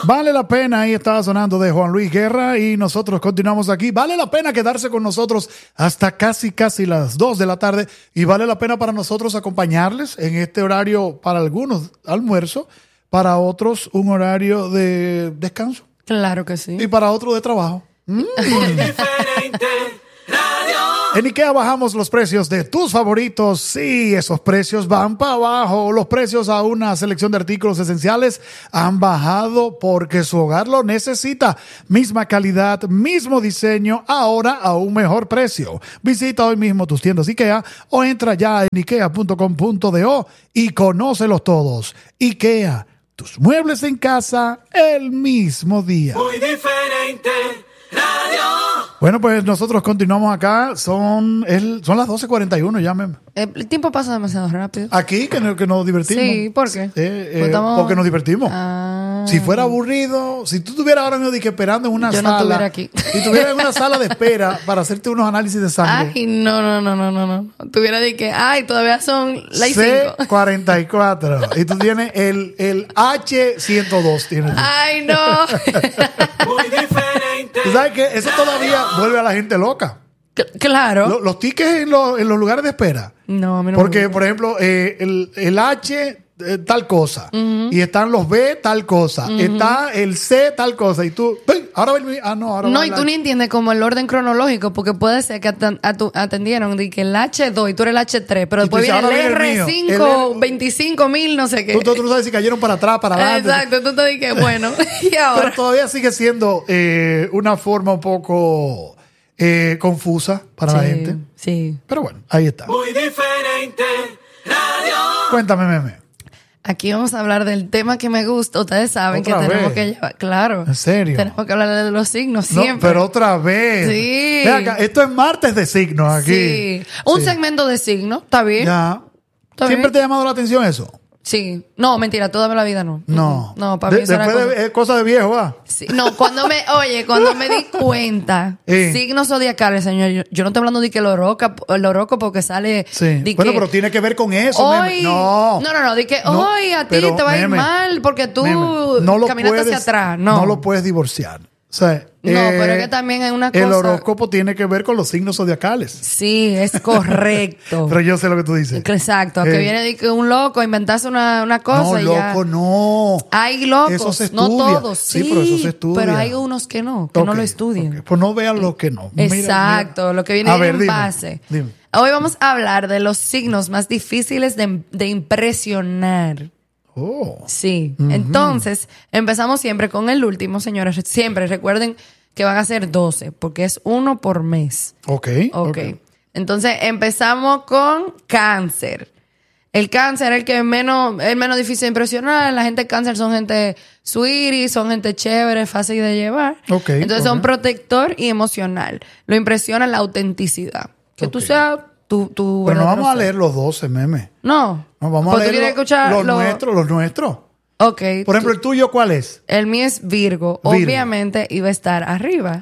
Vale la pena, ahí estaba sonando de Juan Luis Guerra y nosotros continuamos aquí. Vale la pena quedarse con nosotros hasta casi las 2 de la tarde y vale la pena para nosotros acompañarles en este horario, para algunos almuerzo, para otros un horario de descanso. Claro que sí. Y para otros de trabajo. Muy diferente radio. En IKEA bajamos los precios de tus favoritos. Sí, esos precios van para abajo. Los precios a una selección de artículos esenciales han bajado porque su hogar lo necesita. Misma calidad, mismo diseño, ahora a un mejor precio. Visita hoy mismo tus tiendas IKEA o entra ya en ikea.com.do y conócelos todos. IKEA, tus muebles en casa el mismo día. Muy diferente radio. Bueno, pues nosotros continuamos acá. Son las 12:41 ya, meme. El tiempo pasa demasiado rápido. Aquí que nos divertimos. Sí, ¿por qué? Porque nos divertimos. Si fuera aburrido, si tú estuvieras ahora mismo esperando en una Yo sala. no estuviera aquí. Si estuvieras en una sala de espera para hacerte unos análisis de sangre. Ay, no. Tuviera de que, todavía son las 5. C44. Y tú tienes el H102. Tienes. Ay, no. Muy diferente. ¿Tú sabes que eso todavía vuelve a la gente loca? Claro. Los tickets en los lugares de espera. No, a mí no Porque, me gusta. por ejemplo, el H tal cosa. Y están los B tal cosa. Está el C tal cosa. Y tú, ¡pum! Ahora va el... ahora No, va y el tú H. ni entiendes como el orden cronológico, porque puede ser que atendieron de que el H2 y tú eres el H3, pero Y tú después dices, viene ahora el viene el mío. R5, El 25,000, no sé qué. Tú no sabes si cayeron para atrás, para adelante. Exacto, tú te dices, bueno, y Pero ahora. todavía sigue siendo una forma un poco confusa para la gente. Sí. Pero bueno, ahí está. Muy diferente radio. Cuéntame, meme. Aquí vamos a hablar del tema que me gusta. Ustedes saben que ¿Otra tenemos vez? que llevar. Claro. ¿En serio? Tenemos que hablar de los signos No, siempre. pero otra vez. Sí. Ve acá, esto es martes de signos aquí. Sí. Un Sí. segmento de signos, ¿está bien? Ya. ¿Está ¿Siempre bien? te ha llamado la atención eso? Sí. No, mentira, toda la vida no. No. No, para mí eso era después cosa- es cosa de viejo, ¿va? Sí. No, cuando me di cuenta, signos zodiacales, señor, yo no estoy hablando de que el horóscopo porque sale Sí. de Bueno, que pero tiene que ver con eso, hoy, meme. No. no, de que No, hoy a ti pero, te va a ir meme, mal porque tú meme, no lo caminaste hacia atrás. No, lo puedes divorciar. O sea, pero es que también hay una el cosa. horóscopo tiene que ver con los signos zodiacales. Sí, es correcto. Pero yo sé lo que tú dices. Exacto, que viene de que un loco inventarse una cosa No, y ya. loco, no. Hay locos, Eso se no estudia. todos, Sí, sí, pero eso se estudia. pero hay unos que no lo Ok, estudian. ok. Pues no vean lo que no. Mira, Exacto, mira. lo que viene A ver, en dime, base. dime. Hoy vamos a hablar de los signos más difíciles de impresionar. Oh. Sí. Entonces, empezamos siempre con el último, señores. Siempre recuerden que van a ser 12, porque es uno por mes. Ok. Ok. Entonces, empezamos con Cáncer. El Cáncer es el menos difícil de impresionar. La gente Cáncer son gente sweetie, son gente chévere, fácil de llevar. Ok, Entonces, son ok. protector y emocional. Lo impresiona la autenticidad. Que tú Ok. seas tú. Pero no verdadero vamos a ser. leer los 12, meme. No. No, vamos Pues a tú leer quieres escuchar los nuestros. Ok. Por ejemplo, ¿el tuyo cuál es? El mío es Virgo. Obviamente iba a estar arriba.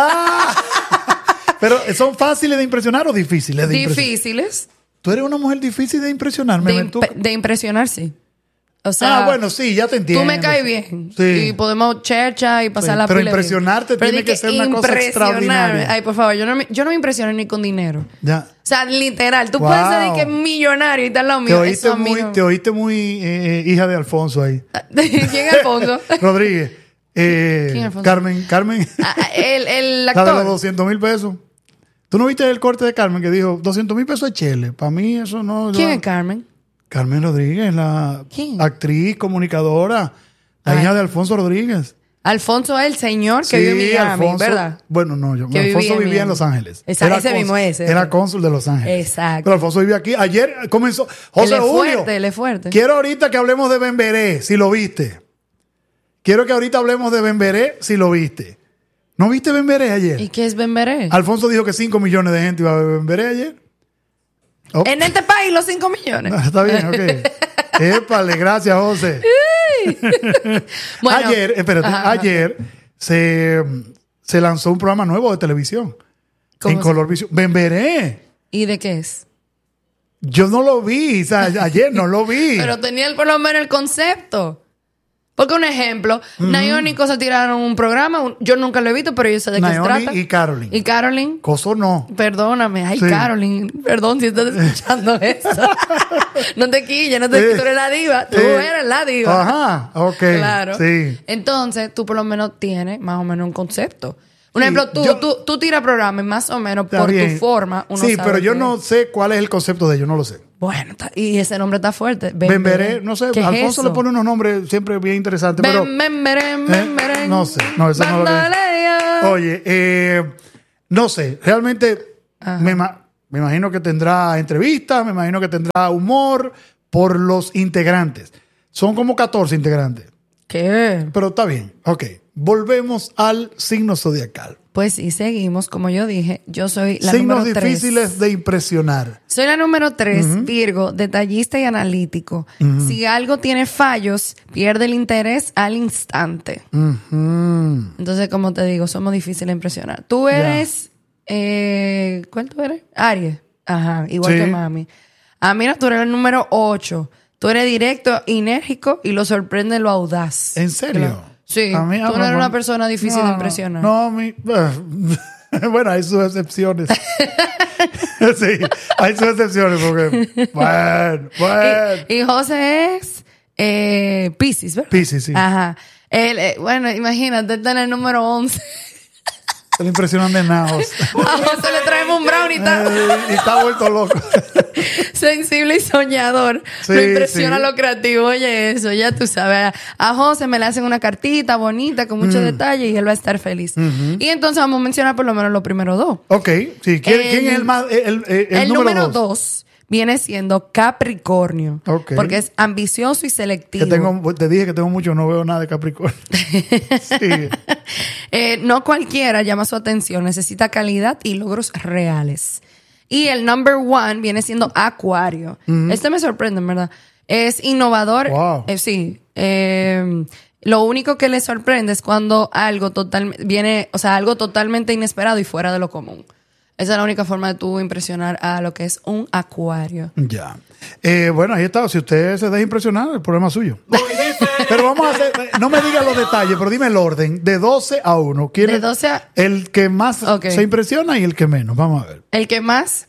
Pero ¿son fáciles de impresionar o difíciles de impresionar? Difíciles Tú eres una mujer difícil de impresionar, meme. de impresionar, sí. O sea, bueno, sí, ya te entiendo. tú me caes bien. Sí. Y podemos chercha y pasar Sí, la pero pila impresionarte bien. tiene Pero que ser una cosa impresionarme. extraordinaria. Ay, por favor, yo no me impresiono ni con dinero. Ya. O sea, literal, tú Wow. puedes ser de que millonario y tal lo Te mío. oíste Eso a mí muy, no. te oíste muy hija de Alfonso ahí. ¿Quién es Alfonso? Rodríguez. ¿Quién es Alfonso? Carmen. El La de los actor. 200,000 pesos. ¿Tú no viste el corte de Carmen que dijo 200,000 pesos es chele? Para mí eso no. ¿Quién es Carmen? Carmen Rodríguez, la ¿Quién? actriz, comunicadora, la Ay. hija de Alfonso Rodríguez. Alfonso es el señor que vive en Miami, Alfonso, ¿verdad? Bueno, no, Que Alfonso vivía en vivía en Miami. Los Ángeles. Exacto, ese mismo es, ese. Era cónsul de Los Ángeles. Exacto. Pero Alfonso vivía aquí. Ayer comenzó. José Él es Julio. fuerte, él es fuerte. Quiero ahorita que hablemos de Bemberé, si lo viste. Quiero que ahorita hablemos de Bemberé, si lo viste. ¿No viste Bemberé ayer? ¿Y qué es Bemberé? Alfonso dijo que 5 millones de gente iba a ver Bemberé ayer. Oh. En este país, los 5 millones. Está bien, ok. Épale, gracias, José. Bueno, ayer, espérate, ajá. ayer se lanzó un programa nuevo de televisión. ¿Cómo En se- Color Visión. Bemberé. ¿Y de qué es? Yo no lo vi, o sea, ayer no lo vi. Pero tenía por lo menos el concepto. Porque un ejemplo, Naomi y Nico se tiraron un programa, yo nunca lo he visto, pero yo sé de qué se Naomi trata. y Caroline. Y Caroline. Coso no. Perdóname, ay, Sí. Caroline, perdón si estás escuchando eso. No te quilles, no te Sí. tú eres la diva, tú Sí. eres la diva. Ajá, ok. Claro. Sí. Entonces, tú por lo menos tienes más o menos un concepto. Un Sí, ejemplo, yo- tú tiras programas y más o menos Está por bien. tu forma. Uno Sí, sabe pero yo que- no sé cuál es el concepto de ellos, no lo sé. Bueno, y ese nombre está fuerte. Bemberé, no sé, ¿Qué es Alfonso eso? le pone unos nombres siempre bien interesantes, pero... Bemberé. No sé, no, eso no lo Bandalea. Oye, no sé, realmente Ajá. me imagino que tendrá entrevistas, me imagino que tendrá humor por los integrantes. Son como 14 integrantes, ¿Qué? pero está bien. Ok, volvemos al signo zodiacal. Pues sí, seguimos. Como yo dije, yo soy la Signos número 3. difíciles de impresionar. Soy la número 3, Virgo, detallista y analítico. Si algo tiene fallos, pierde el interés al instante. Ujú. Entonces, como te digo, somos difíciles de impresionar. Tú eres... ¿cuál tú eres? Aries. Ajá, igual Sí. que mami. Ah, mira, tú eres el número 8. Tú eres directo, enérgico y lo sorprende lo audaz. ¿En serio? Claro. Sí, A mí, tú no eres una persona difícil de impresionar. No, bueno, hay sus excepciones. Sí, hay sus excepciones porque... Bueno. Y José es Piscis, ¿verdad? Piscis, sí. Ajá. Él, bueno, imagínate, está en el número 11. Se le impresionan de naos. A José le traemos un brownie, está Y está vuelto loco. sensible y soñador. Sí, Lo impresiona sí. lo creativo. Oye, eso, ya tú sabes. A José me le hacen una cartita bonita con mucho detalle y él va a estar feliz. Y entonces vamos a mencionar por lo menos los primeros dos. Ok, sí. ¿Quién es el más? El número dos. 2 viene siendo Capricornio. Ok. Porque es ambicioso y selectivo. Que te dije que tengo mucho, no veo nada de Capricornio. Sí. No cualquiera llama su atención, necesita calidad y logros reales. Y el number 1 viene siendo Acuario. Este me sorprende, en verdad. Es innovador. Wow. Sí. Lo único que le sorprende es cuando algo algo totalmente inesperado y fuera de lo común. Esa es la única forma de tú impresionar a lo que es un Acuario. Ya. Bueno, ahí está. Si usted se deja impresionar, el problema es suyo. Muy diferente. Pero vamos a hacer, no me diga los detalles, pero dime el orden. De 12 a 1. ¿Quién De es 12 a... el que más Ok. se impresiona y el que menos? Vamos a ver. El que más...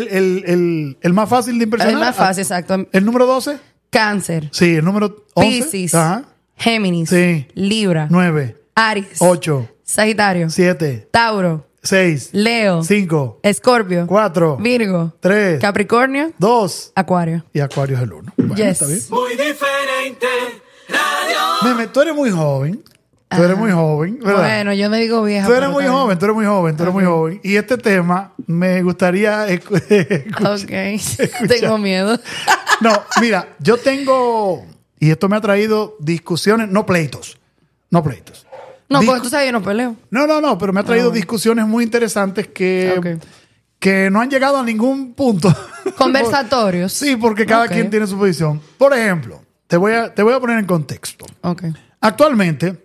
El más fácil de impresionar. El más fácil, exacto. ¿El número 12? Cáncer. Sí, el número 11. Piscis. Ajá. Géminis. Sí. Libra. 9, Aries. 8, Sagitario. 7, Tauro. 6, Leo. 5, Escorpio. 4, Virgo. 3, Capricornio. 2 Acuario. y Acuario es el 1. Bueno, Yes. está bien. Muy diferente. Radio. Meme, tú eres muy joven. Tú eres muy joven, ¿verdad? Bueno, yo me digo vieja. Tú eres pero muy está joven, tú eres muy joven, tú eres muy joven. Y este tema me gustaría bien. Ok. Tengo miedo. No, mira, yo tengo, y esto me ha traído discusiones, no pleitos. No, Discu- porque tú sabes, yo no peleo. No, pero me ha traído discusiones muy interesantes que, Ok. que no han llegado a ningún punto. Conversatorios. Sí, porque cada Ok. quien tiene su posición. Por ejemplo, te voy a poner en contexto. Ok. Actualmente,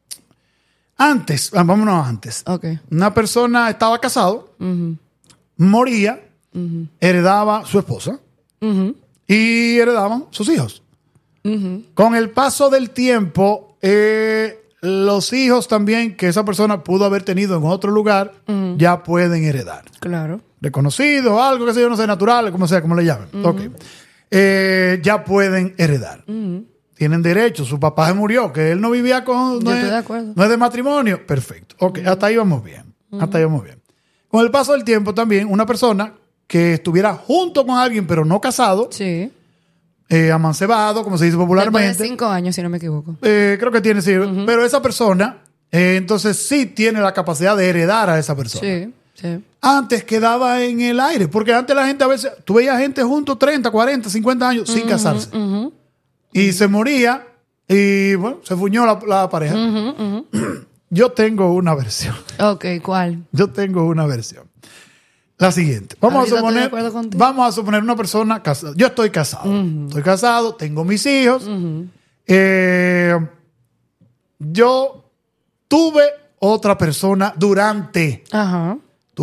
vámonos antes. Ok. Una persona estaba casado, moría, heredaba su esposa y heredaban sus hijos. Con el paso del tiempo, los hijos también que esa persona pudo haber tenido en otro lugar ya pueden heredar. Claro. Reconocidos, algo que sea, no sé, natural, como sea, como le llamen. Ok. Ya pueden heredar. Tienen derecho. Su papá se murió, que él no vivía con... Yo estoy de acuerdo. No es de matrimonio. Perfecto. Ok, hasta ahí vamos bien. Hasta ahí vamos bien. Con el paso del tiempo también, una persona que estuviera junto con alguien, pero no casado, Sí. amancebado, como se dice Después popularmente. de 5 años, si no me equivoco. Creo que tiene, sí. Pero esa persona, entonces sí tiene la capacidad de heredar a esa persona. Sí, sí. Antes quedaba en el aire, porque antes la gente a veces, tú veías gente juntos 30, 40, 50 años sin casarse. Y se moría y bueno, se fuñó la pareja. Yo tengo una versión. Ok, ¿cuál? Yo tengo una versión. La siguiente. Vamos Ahorita a estoy de suponer, acuerdo contigo. vamos a suponer una persona casada. Yo estoy casado. Estoy casado, tengo mis hijos. Yo tuve otra persona durante. Ajá.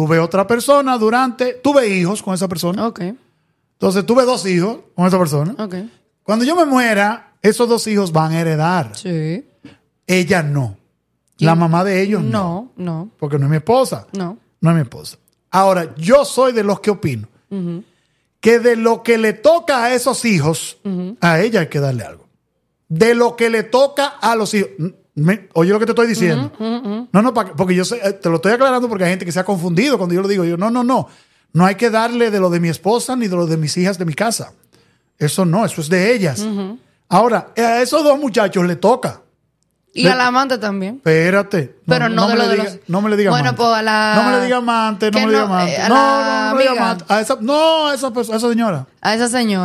Tuve hijos con esa persona. Ok. Entonces tuve 2 hijos con esa persona. Ok. Cuando yo me muera, esos 2 hijos van a heredar. Sí. Ella no. La mamá de ellos no. No. Porque no es mi esposa. No. No es mi esposa. Ahora, yo soy de los que opino que de lo que le toca a esos hijos, a ella hay que darle algo. De lo que le toca a los hijos. Oye lo que te estoy diciendo. No, porque yo sé, te lo estoy aclarando porque hay gente que se ha confundido cuando yo lo digo. Yo, no. No hay que darle de lo de mi esposa ni de lo de mis hijas de mi casa. Eso no, eso es de ellas. Ahora, a esos 2 muchachos le toca. Y al amante también. Espérate. Pero no de lo de los... No me le digas Bueno, amante. pues a la... No me le digas amante, no que me le digas no, amante. a No la me le digas amiga. amante. A esa señora. A esa señora.